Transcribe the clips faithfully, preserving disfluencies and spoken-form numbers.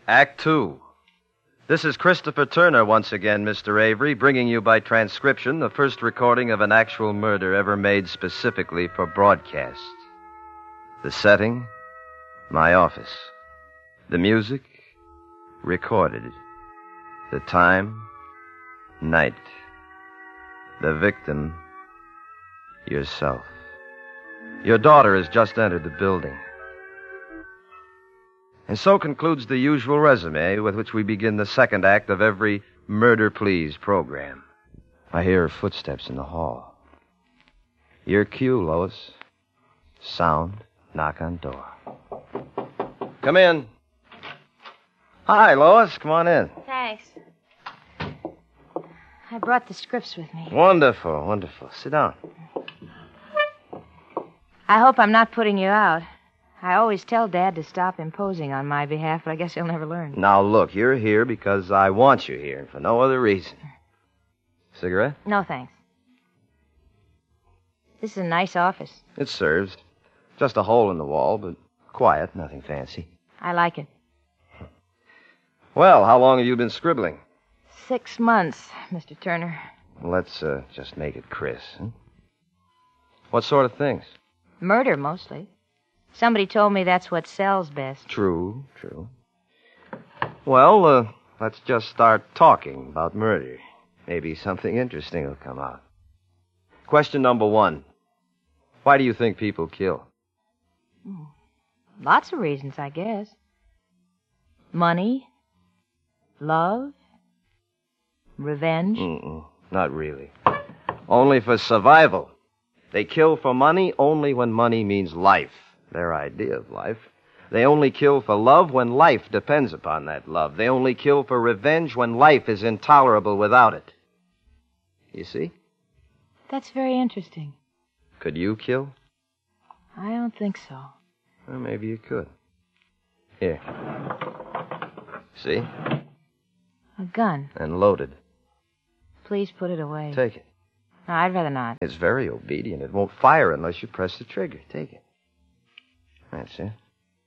Act Two. This is Christopher Turner once again, Mister Avery, bringing you by transcription the first recording of an actual murder ever made specifically for broadcast. The setting, my office. The music, recorded. The time, night. The victim, yourself. Your daughter has just entered the building. And so concludes the usual resume with which we begin the second act of every Murder Please program. I hear her footsteps in the hall. Your cue, Lois. Sound, knock on door. Come in. Hi, Lois. Come on in. Thanks. I brought the scripts with me. Wonderful, wonderful. Sit down. I hope I'm not putting you out. I always tell Dad to stop imposing on my behalf, but I guess he'll never learn. Now, look, you're here because I want you here, and for no other reason. Cigarette? No, thanks. This is a nice office. It serves. Just a hole in the wall, but quiet, nothing fancy. I like it. Well, how long have you been scribbling? Six months, Mister Turner. Let's uh, just make it Chris. Huh? What sort of things? Murder, mostly. Somebody told me that's what sells best. True, true. Well, uh, let's just start talking about murder. Maybe something interesting will come out. Question number one. Why do you think people kill? Mm. Lots of reasons, I guess. Money, love, revenge. Mm-mm, not really. Only for survival. They kill for money only when money means life. Their idea of life. They only kill for love when life depends upon that love. They only kill for revenge when life is intolerable without it. You see? That's very interesting. Could you kill? I don't think so. Well, maybe you could. Here. See? A gun. And loaded. Please put it away. Take it. No, I'd rather not. It's very obedient. It won't fire unless you press the trigger. Take it. That's it.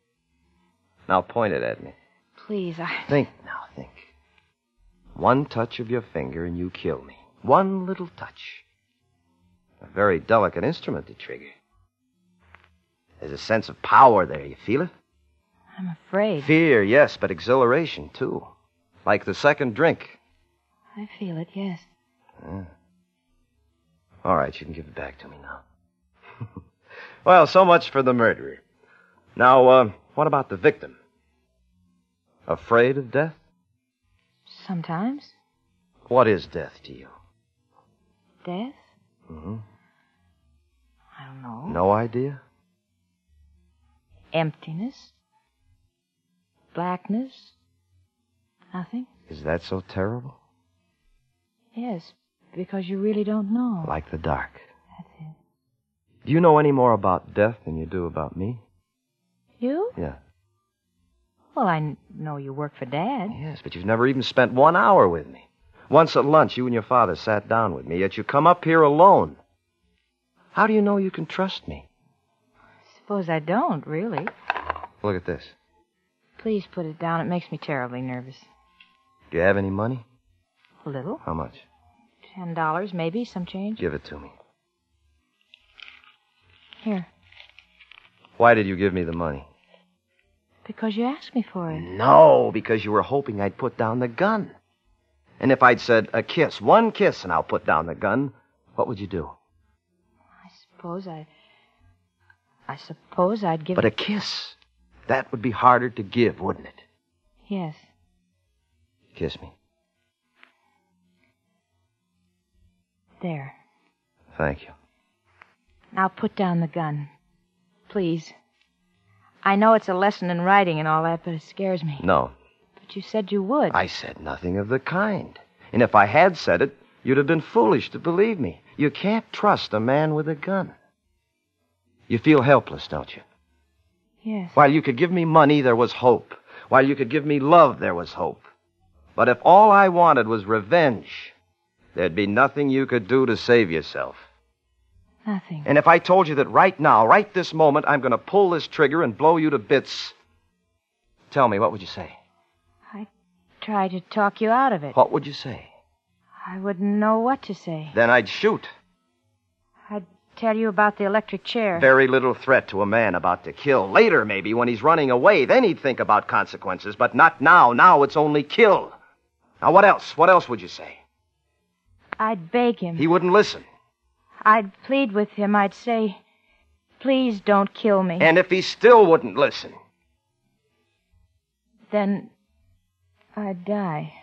Now point it at me. Please, I... Think now, think. One touch of your finger and you kill me. One little touch. A very delicate instrument to trigger. There's a sense of power there. You feel it? I'm afraid. Fear, yes, but exhilaration, too. Like the second drink. I feel it, yes. Yeah. All right, you can give it back to me now. Well, so much for the murderer. Now, uh, what about the victim? Afraid of death? Sometimes. What is death to you? Death? Mm-hmm. I don't know. No idea? Emptiness? Blackness? Nothing? Is that so terrible? Yes, because you really don't know. Like the dark. That's it. Do you know any more about death than you do about me? You? Yeah. Well, I n- know you work for Dad. Yes, but you've never even spent one hour with me. Once at lunch, you and your father sat down with me, yet you come up here alone. How do you know you can trust me? Suppose I don't, really. Look at this. Please put it down. It makes me terribly nervous. Do you have any money? A little. How much? Ten dollars, maybe, some change. Give it to me. Here. Why did you give me the money? Because you asked me for it. No, because you were hoping I'd put down the gun. And if I'd said, a kiss, one kiss, and I'll put down the gun, what would you do? I suppose I... I suppose I'd give... But a kiss, that would be harder to give, wouldn't it? Yes. Kiss me. There. Thank you. Now put down the gun. Please. I know it's a lesson in writing and all that, but it scares me. No. But you said you would. I said nothing of the kind. And if I had said it, you'd have been foolish to believe me. You can't trust a man with a gun. You feel helpless, don't you? Yes. While you could give me money, there was hope. While you could give me love, there was hope. But if all I wanted was revenge, there'd be nothing you could do to save yourself. Nothing. And if I told you that right now, right this moment, I'm going to pull this trigger and blow you to bits, tell me, what would you say? I'd try to talk you out of it. What would you say? I wouldn't know what to say. Then I'd shoot. I'd tell you about the electric chair. Very little threat to a man about to kill. Later, maybe, when he's running away, then he'd think about consequences. But not now. Now it's only kill. Now, what else? What else would you say? I'd beg him. He wouldn't listen. I'd plead with him. I'd say, please don't kill me. And if he still wouldn't listen? Then I'd die.